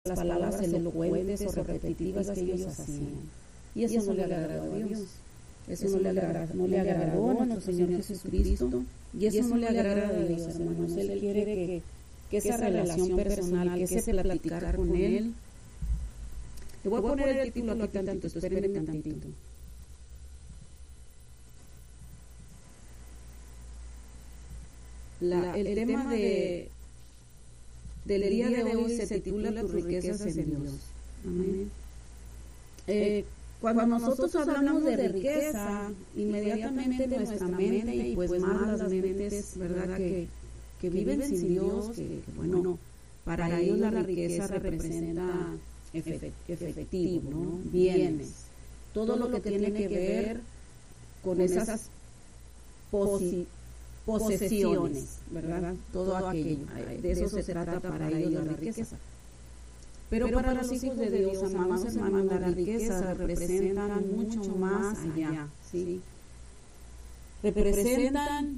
las palabras elocuentes o repetitivas que ellos hacían. Y eso no le agradó a Dios. Eso no le agradó a nuestro Señor Jesucristo. Y eso no le agrada a Dios, hermanos. Él quiere que esa relación personal, que ese platicar con Él. Le voy a poner el título aquí tantito, espérenme tantito. El tema del día de hoy se titula Tus riquezas en Dios. Amén. Cuando nosotros hablamos de riqueza, inmediatamente nuestra mente y pues más las mentes, ¿verdad? Que viven sin Dios, que bueno, para ellos la riqueza representa efectivo, ¿no? Bienes. Todo lo que tiene que ver con esas posesiones, ¿verdad? Todo aquello. De eso se trata para ellos la riqueza. Pero para los hijos de Dios, amados hermanos, la riqueza representan mucho más allá, ¿sí? Representan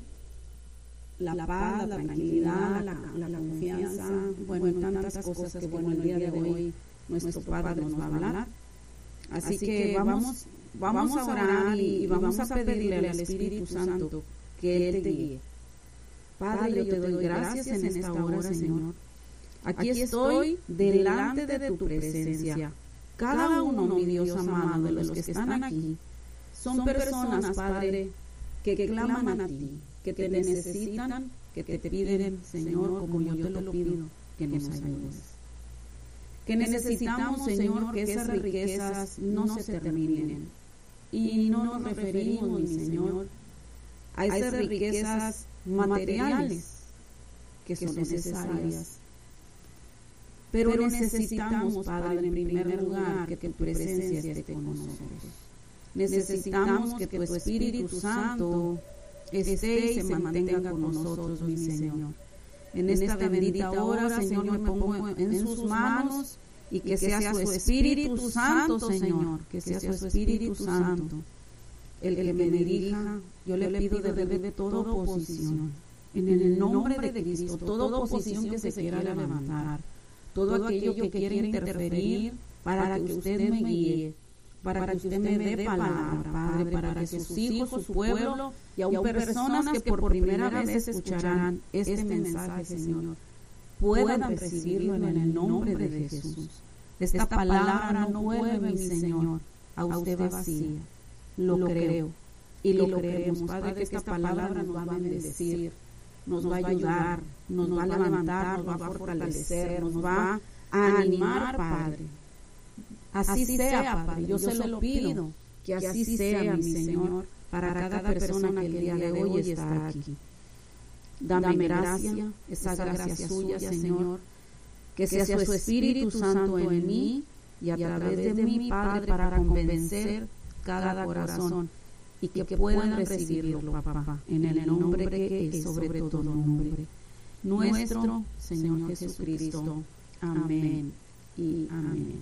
la paz, la tranquilidad, la confianza, bueno, tantas cosas que, bueno, el día de hoy nuestro Padre nos va a hablar. Así que vamos a orar y vamos a pedirle al Espíritu Santo que Él te guíe. Padre, yo te doy gracias en esta hora, Señor. Aquí estoy delante de tu presencia. Cada uno, mi Dios amado, de los que están aquí, son personas, Padre, que claman a ti, que te necesitan, que te piden, Señor, como yo te lo pido, que nos ayudes. Que necesitamos, Señor, que esas riquezas no se terminen. Y no nos referimos, mi Señor, a esas riquezas materiales que son necesarias. Pero necesitamos, Padre, en primer lugar, que tu presencia esté con nosotros. Necesitamos que tu Espíritu Santo esté y se mantenga con nosotros, mi Señor. En esta bendita hora, Señor, me pongo en sus manos y que sea su Espíritu Santo, Señor, que sea su Espíritu Santo el que me dirija. Yo le pido de toda oposición, en el nombre de Cristo, toda oposición que se quiera levantar, todo aquello que quiera interferir, para que usted me guíe, para que usted me dé palabra, Padre, para que sus hijos, su pueblo y aún personas que por primera vez escucharán este mensaje, Señor, puedan recibirlo en el nombre de Jesús. Esta palabra no vuelve, mi Señor, a usted vacía. Lo creo y lo creemos, Padre, que esta palabra nos va a bendecir, nos va a ayudar, nos va a levantar, nos va a fortalecer, nos va a animar, Padre. Así sea, Padre, yo se lo pido, que así sea, mi Señor, para cada persona que el día de hoy está aquí. Dame gracia, esa gracia suya, Señor, que sea su Espíritu Santo en mí y a través de mí, Padre, para convencer cada corazón y que puedan recibirlo, papá, en el nombre que es sobre todo nombre, nuestro Señor Jesucristo. Amén y amén.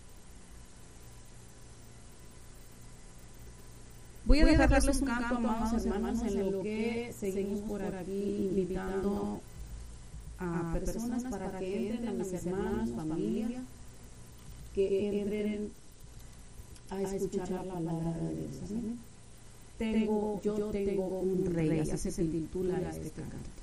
Voy a dejarles un canto, amados hermanos, en lo que seguimos por aquí invitando a personas para que entren, a mis hermanos, familia, que entren a escuchar la palabra de Dios. Amén. Yo tengo un rey, así se titula este canto.